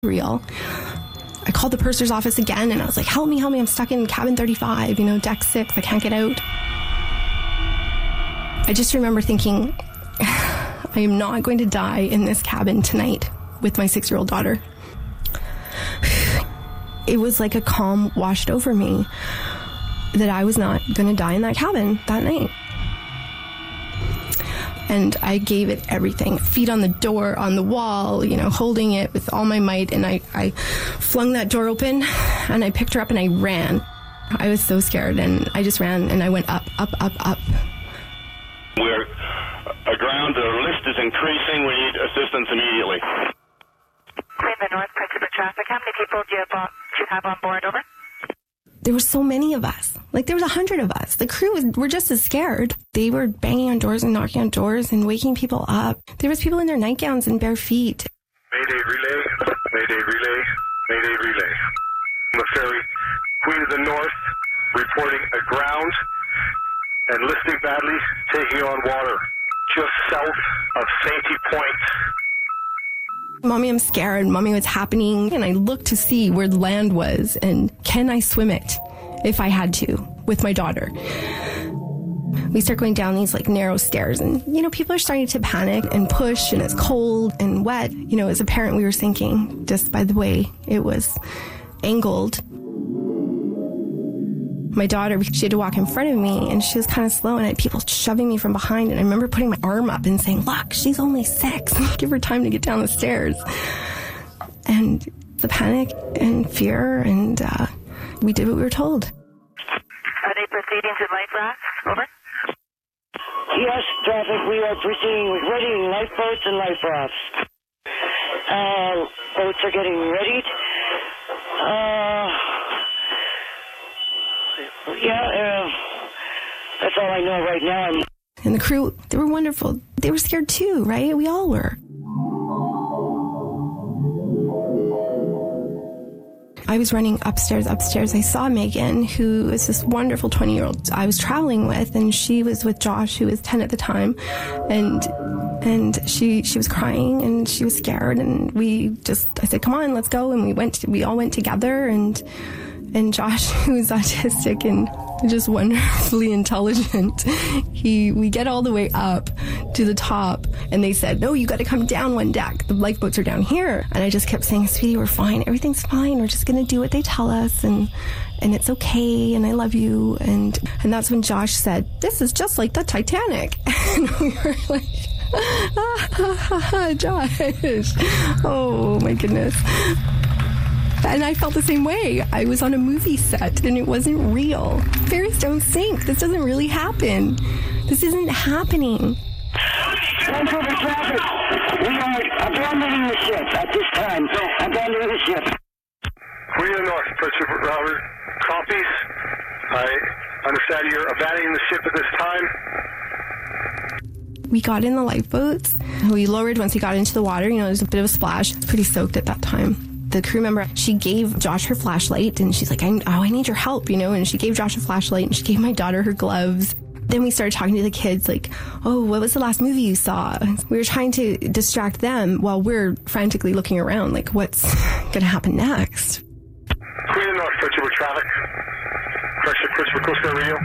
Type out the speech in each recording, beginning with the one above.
real. I called the purser's office again and I was like, help me, I'm stuck in cabin 35, deck 6, I can't get out. I just remember thinking, I am not going to die in this cabin tonight with my 6-year-old daughter. It was like a calm washed over me that I was not going to die in that cabin that night. And I gave it everything. Feet on the door, on the wall, holding it with all my might. And I flung that door open and I picked her up and I ran. I was so scared and I just ran and I went up. We're aground. The list is increasing. We need assistance immediately. Queen the North, Principal Traffic. How many people do you have on board? Over. There were so many of us. There was 100 of us. The crew were just as scared. They were banging on doors and knocking on doors and waking people up. There was people in their nightgowns and bare feet. Mayday relay, mayday relay, mayday relay. The ferry Queen of the North reporting aground and listing badly, taking on water just south of Sainty Point. Mommy, I'm scared. Mommy, what's happening? And I looked to see where the land was and can I swim it if I had to with my daughter? We start going down these narrow stairs and, people are starting to panic and push and it's cold and wet. As a parent, we were sinking just by the way it was angled. My daughter, she had to walk in front of me and she was kind of slow and I had people shoving me from behind. And I remember putting my arm up and saying, look, she's only 6. Give her time to get down the stairs. And the panic and fear and we did what we were told. Are they proceeding to life rafts? Over. Yes, traffic, we are proceeding with readying lifeboats and life rafts. Boats are getting readied. That's all I know right now. And the crew, they were wonderful. They were scared too, right? We all were. I was running upstairs. I saw Megan, who is this wonderful 20-year-old I was traveling with, and she was with Josh, who was 10 at the time. And she was crying and she was scared. And I said, come on, let's go. And we all went together and Josh, who is autistic and just wonderfully intelligent, we get all the way up to the top and they said, no, you got to come down one deck. The lifeboats are down here. And I just kept saying, sweetie, we're fine. Everything's fine. We're just going to do what they tell us and it's okay. And I love you. And that's when Josh said, this is just like the Titanic. And we were like, Josh. Oh my goodness. And I felt the same way. I was on a movie set and it wasn't real. Ferries don't sink. This doesn't really happen. This isn't happening. Central traffic, we are abandoning the ship at this time. Abandoning the ship. Queen of the North, Principal Robert, copies. I understand you're abandoning the ship at this time. We got in the lifeboats. We lowered once we got into the water. There was a bit of a splash. It was pretty soaked at that time. The crew member, she gave Josh her flashlight and she's like, I need your help, and she gave Josh a flashlight and she gave my daughter her gloves. Then we started talking to the kids like, oh, what was the last movie you saw? We were trying to distract them while we're frantically looking around like, what's going to happen next? Queen of the North, Principal traffic. Pressure, Christopher Coast Guard Radio.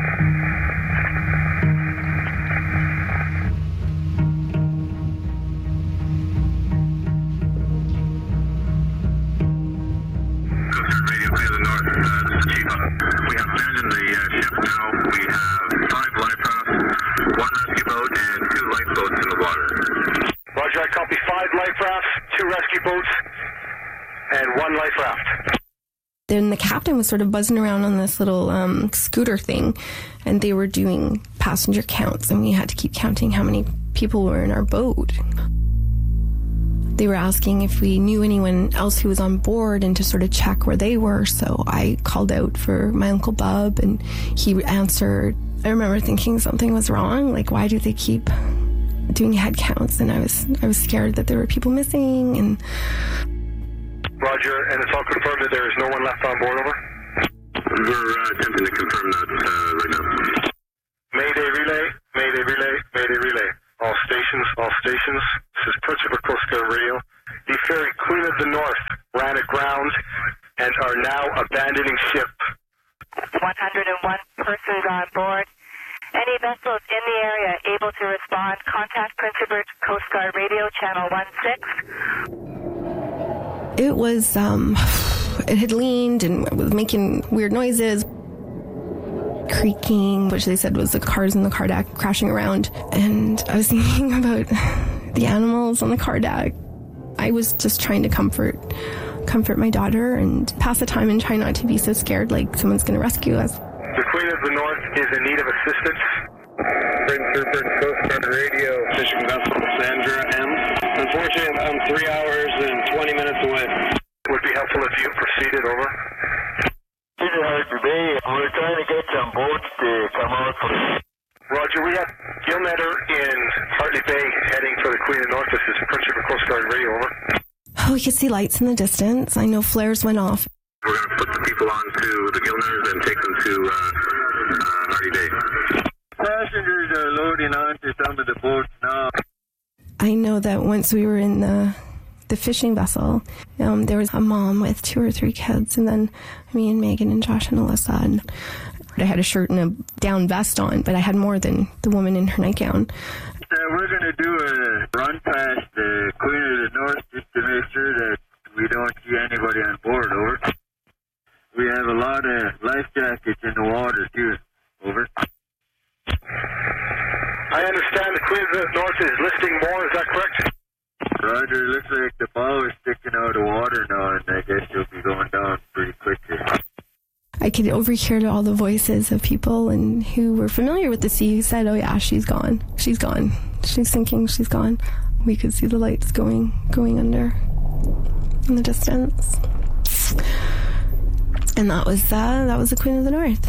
Radio Queen of the North, this is Chief. We have abandoned the ship now. We have 5 life rafts, 1 rescue boat, and 2 lifeboats in the water. Roger, I copy 5 life rafts, 2 rescue boats, and 1 life raft. Then the captain was sort of buzzing around on this little scooter thing, and they were doing passenger counts, and we had to keep counting how many people were in our boat. They were asking if we knew anyone else who was on board and to sort of check where they were. So I called out for my Uncle Bub and he answered. I remember thinking something was wrong. Like, why do they keep doing head counts? And I was scared that there were people missing. And Roger, and it's all confirmed that there is no one left on board, over? We're attempting to confirm that right now. Mayday relay, mayday relay, mayday relay. All stations, all stations. This is Principal Coast Guard Radio. The ferry Queen of the North ran aground and are now abandoning ship. 101 persons on board. Any vessels in the area able to respond, contact Prince Rupert Coast Guard Radio Channel 16. It was, it had leaned and was making weird noises, creaking, which they said was the cars in the car deck crashing around. And I was thinking about the animals on the car deck. I was just trying to comfort my daughter and pass the time and try not to be so scared like someone's going to rescue us. The Queen of the North is in need of assistance. Prince Rupert Coast Guard Radio. Fishing vessel Sandra M. Unfortunately, I'm 3 hours and 20 minutes away. Would be helpful if you proceeded, over. This is Hartley Bay. We're trying to get some boats to come out for... Roger, we have Gilnetter in Hartley Bay heading for the Queen of the North. This is Prince Rupert Coast Guard Radio, over. Oh, we could see lights in the distance. I know flares went off. We're going to put the people onto the Gilnetters and take them to Hartley Bay. Passengers are loading onto some of the boats now. I know that once we were in the fishing vessel, there was a mom with 2 or 3 kids, and then me and Megan and Josh and Alyssa. And I had a shirt and a down vest on, but I had more than the woman in her nightgown. We're going to do a run past the Queen of the North just to make sure that we don't see anybody on board, over. We have a lot of life jackets in the water, too, over. I understand the Queen of the North is listing more, is that correct? Roger, looks like the bow is sticking out of water now, and I guess she'll be going down pretty quickly. I could overhear all the voices of people and who were familiar with the sea who said, "Oh yeah, she's gone. She's gone. She's sinking. She's gone." We could see the lights going under in the distance, and that was the Queen of the North.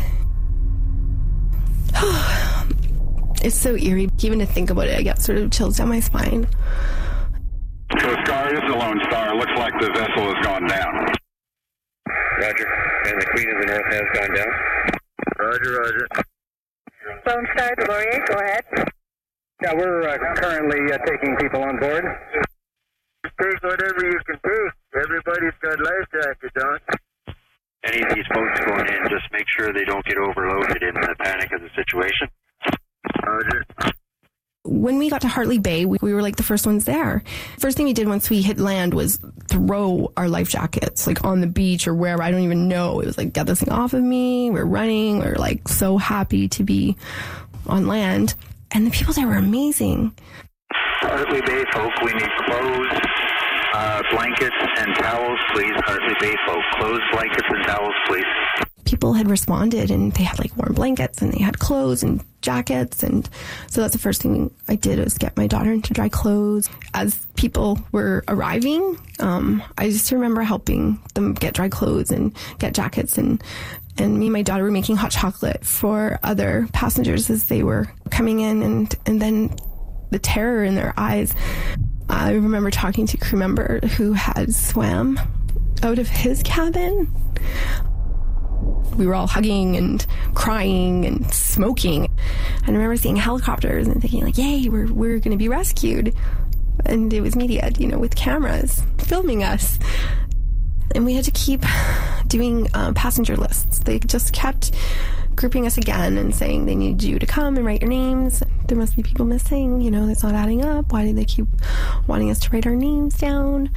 It's so eerie, even to think about it. I get sort of chills down my spine. Coast Guard, this is the Lone Star. Looks like the vessel has gone down. Roger. And the Queen of the North has gone down. Roger. Lone Star, the Laurier, go ahead. Yeah, we're currently taking people on board. Take whatever you can take. Everybody's got life jackets on. Any of these boats going in, just make sure they don't get overloaded in the panic of the situation. Roger. When we got to Hartley Bay, we were like the first ones there. First thing we did once we hit land was throw our life jackets like on the beach or wherever. I don't even know. It was like, get this thing off of me. We're running. We're like so happy to be on land. And the people there were amazing. Hartley Bay folk, we need clothes, blankets, and towels, please. Hartley Bay folk, clothes, blankets, and towels, please. People had responded and they had like warm blankets and they had clothes and jackets, and so that's the first thing I did was get my daughter into dry clothes. As people were arriving, I just remember helping them get dry clothes and get jackets, and me and my daughter were making hot chocolate for other passengers as they were coming in, and then the terror in their eyes. I remember talking to a crew member who had swam out of his cabin. We were all hugging and crying and smoking. I remember seeing helicopters and thinking like, yay, we're going to be rescued. And it was media, with cameras filming us. And we had to keep doing passenger lists. They just kept grouping us again and saying they need you to come and write your names. There must be people missing, it's not adding up. Why do they keep wanting us to write our names down?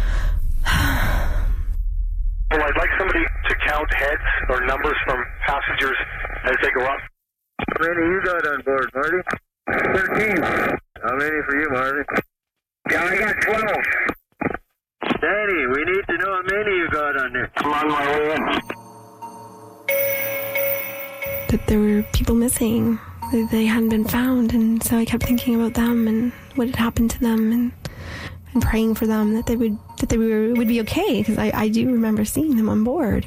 Well, I'd like somebody to count heads or numbers from passengers as they go up. How many you got on board, Marty? 13. How many for you, Marty? Yeah, I got 12. Danny, we need to know how many you got on there. I'm on my way in. That there were people missing. They hadn't been found, and so I kept thinking about them and what had happened to them, and praying for them that they would be okay, because I do remember seeing them on board.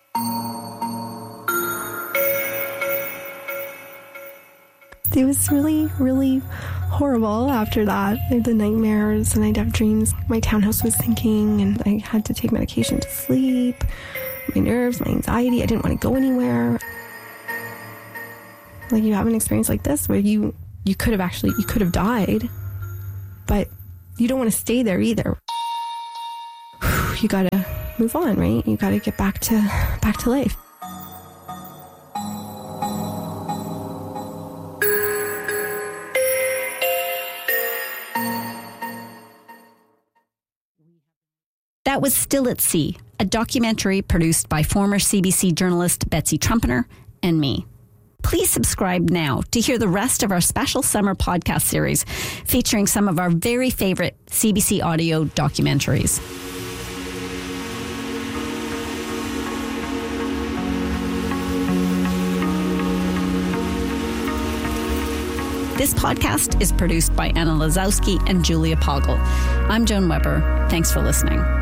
It was really, really horrible after that. I had the nightmares and I'd have dreams. My townhouse was sinking and I had to take medication to sleep. My nerves, my anxiety, I didn't want to go anywhere. Like, you have an experience like this where you could have died, but you don't want to stay there either. you gotta move on, right? You gotta get back to life. That was Still at Sea, a documentary produced by former CBC journalist Betsy Trumpeter and me. Please subscribe now to hear the rest of our special summer podcast series featuring some of our very favorite CBC audio documentaries. This podcast is produced by Anna Lazowski and Julia Poggle. I'm Joan Weber. Thanks for listening.